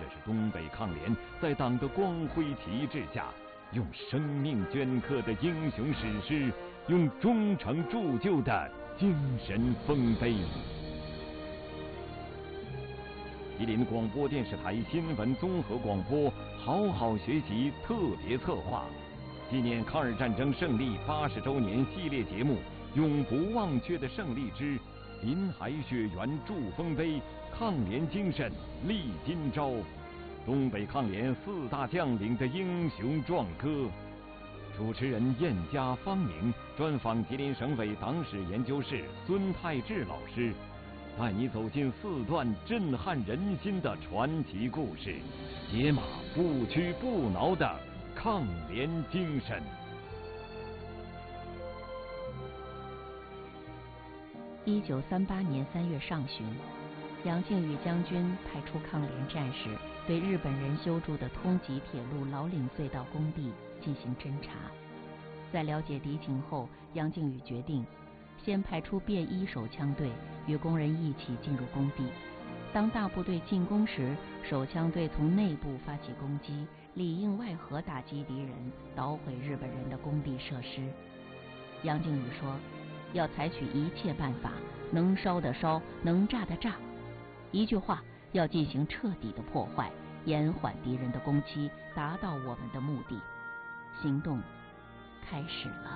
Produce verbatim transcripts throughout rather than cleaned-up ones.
这是东北抗联在党的光辉旗帜下，用生命镌刻的英雄史诗，用忠诚铸就的精神丰碑。吉林广播电视台新闻综合广播好好学习特别策划，纪念抗日战争胜利八十周年系列节目《永不忘却的胜利之林海雪原筑丰碑，抗联精神立今朝》，东北抗联四大将领的英雄壮歌。主持人燕家方明专访吉林省委党史研究室孙泰志老师，带你走进四段震撼人心的传奇故事，解码不屈不挠的抗联精神。 一九三八年三月上旬，杨靖宇将军派出抗联战士对日本人修筑的通吉铁路老岭隧道工地进行侦查。在了解敌情后，杨靖宇决定先派出便衣手枪队与工人一起进入工地。当大部队进攻时，手枪队从内部发起攻击，里应外合打击敌人，捣毁日本人的工地设施。杨靖宇说，要采取一切办法，能烧的烧，能炸的炸。一句话，要进行彻底的破坏，延缓敌人的攻击，达到我们的目的。行动开始了。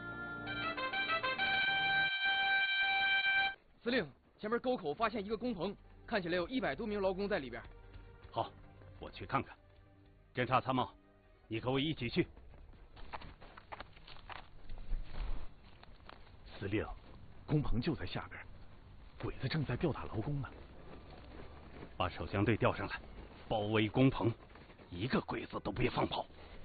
司令，前面沟口发现一个工棚，看起来有一百多名劳工在里边。 好，我去看看。侦察参谋，你和我一起去。 司令，工棚就在下边，鬼子正在吊打劳工呢。 把手枪队调上来，包围工棚，一个鬼子都别放跑。